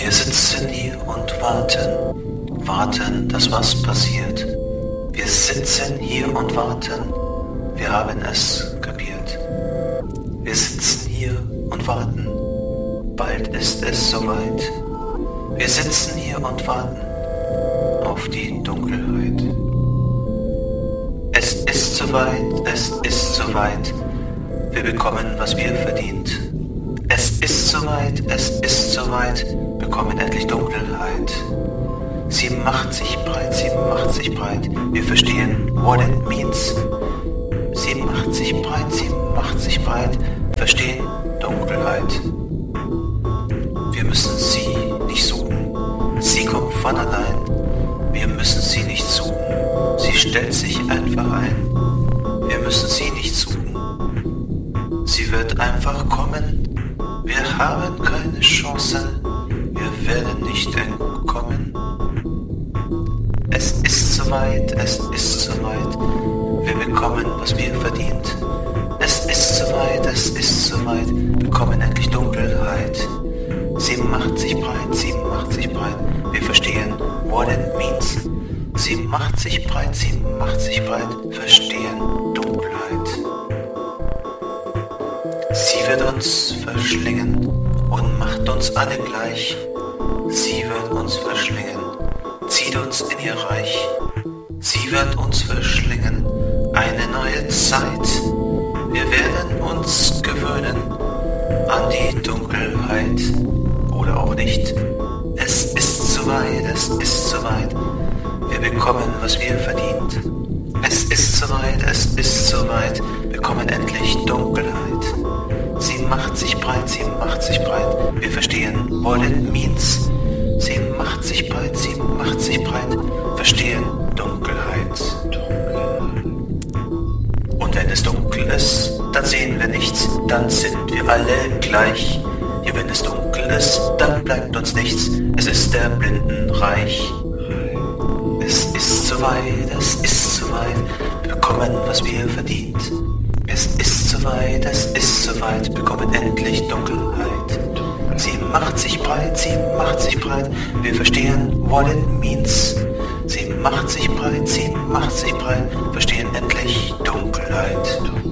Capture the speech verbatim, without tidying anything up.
Wir sitzen hier und warten, warten, dass was passiert. Wir sitzen hier und warten, wir haben es kapiert. Wir sitzen hier und warten, bald ist es soweit. Wir sitzen hier und warten auf die Dunkelheit. Es ist soweit, es ist soweit, wir bekommen, was wir verdient. Es ist soweit, es ist soweit, bekommen endlich Dunkelheit. Sie macht sich breit, sie macht sich breit, wir verstehen, what it means. Sie macht sich breit, sie macht sich breit, verstehen Dunkelheit. Wir müssen sie nicht suchen, sie kommt von allein. Wir müssen sie nicht suchen, sie stellt sich einfach ein. Wir müssen sie nicht suchen, sie wird einfach kommen. Wir haben keine Chance, wir werden nicht entkommen. Es ist soweit, es ist soweit, wir bekommen, was wir verdient. Es ist soweit, es ist soweit, wir bekommen endlich Dunkelheit. Sie macht sich breit, sie macht sich breit, wir verstehen, what it means. Sie macht sich breit, sie macht sich breit, verstehen Dunkelheit. Sie wird uns verschlingen und macht uns alle gleich. Sie wird uns verschlingen, zieht uns in ihr Reich. Sie wird uns verschlingen, eine neue Zeit. Wir werden uns gewöhnen an die Dunkelheit oder auch nicht. Es ist soweit, es ist soweit, wir bekommen, was wir verdient. Es ist soweit, es ist soweit, wir bekommen endlich Dunkelheit. Sie macht sich breit, sie macht sich breit, wir verstehen, what it means. Sie macht sich breit, sie macht sich breit, verstehen Dunkelheit. Und wenn es dunkel ist, dann sehen wir nichts, dann sind wir alle gleich. Ja, wenn es dunkel ist, dann bleibt uns nichts, es ist der Blindenreich. Es ist soweit, es ist soweit, wir bekommen, was wir verdient. Es ist soweit, es ist soweit, wir bekommen endlich Dunkelheit. Sie macht sich breit, sie macht sich breit, wir verstehen, what it means. Sie macht sich breit, sie macht sich breit, verstehen endlich Dunkelheit.